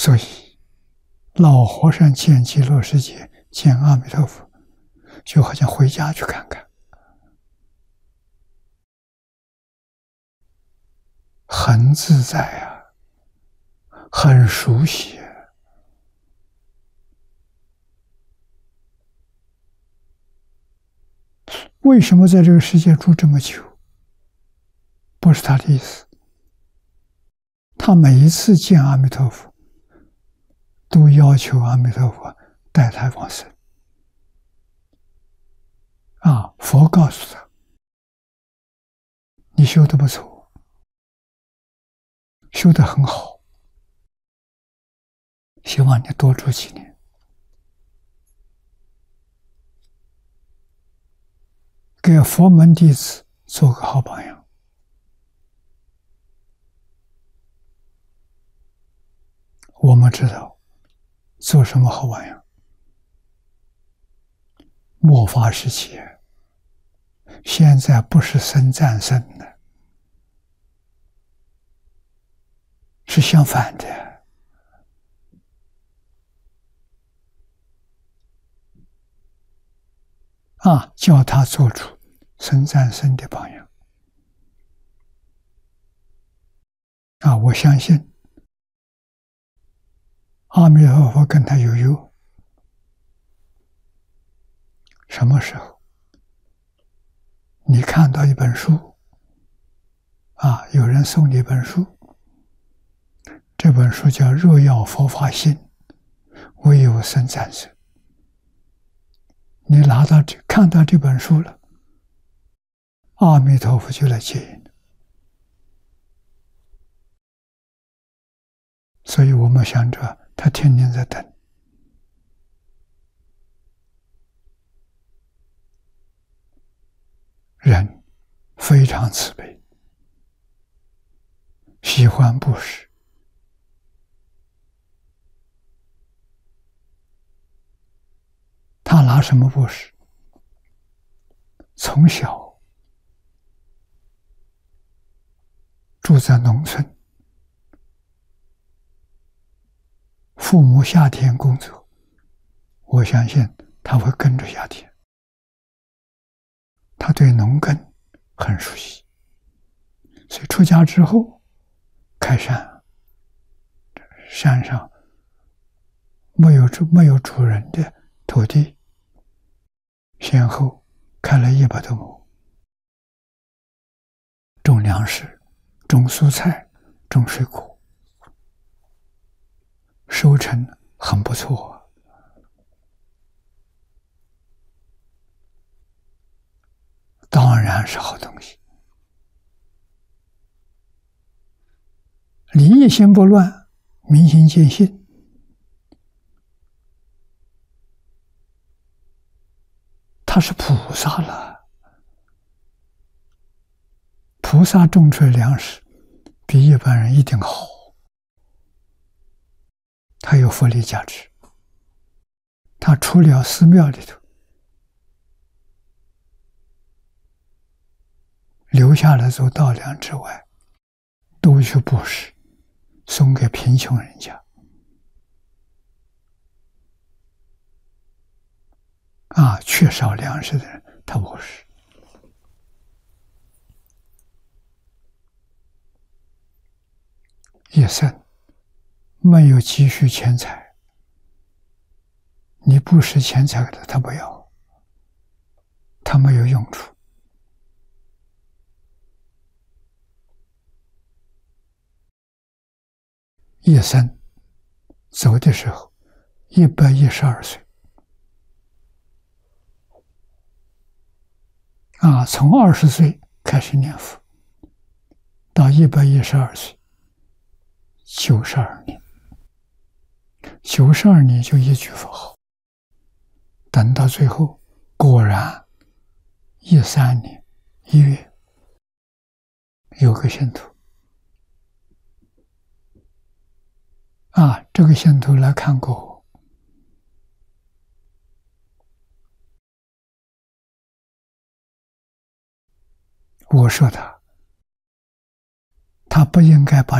所以老和尚见极乐世界，见阿弥陀佛，就好像回家去看看，很自在啊，很熟悉啊。为什么在这个世界住这么久？不是他的意思。他每一次见阿弥陀佛，都要求阿弥陀佛带他往生。佛告诉他：“你修得不错，修得很好，希望你多住几年，给佛门弟子做个好榜样。”我们知道做什么好榜样？末法时期，现在不是僧战僧的，是相反的。叫他做出僧战僧的榜样。我相信阿弥陀佛跟他有约。什么时候？你看到一本书，有人送你一本书，这本书叫《若要佛法心，唯有僧战僧》。你看到这本书了，阿弥陀佛就来接引。所以我们想着他天天在等。人非常慈悲，喜欢布施。他拿什么布施？从小住在农村，父母下田工作，我相信他会跟着下田。他对农耕很熟悉，所以出家之后开山，山上没有主人的土地，先后开了100多亩，种粮食，种蔬菜，种水果，收成很不错。当然是好东西。理业心不乱，明心见性，他是菩萨了。菩萨种出来粮食比一般人一定好，它有佛理价值。他除了寺庙里头留下来做稻粮之外，都去布施，送给贫穷人家。缺少粮食的人，他布施。一生没有积蓄钱财，你布施钱财给他，他不要，他没有用处。一生走的时候112岁，从20岁开始念佛，到112岁，92年，92年就一句佛号。等到最后，果然13年1月有个信徒，这个信徒来看过我，我说他不应该把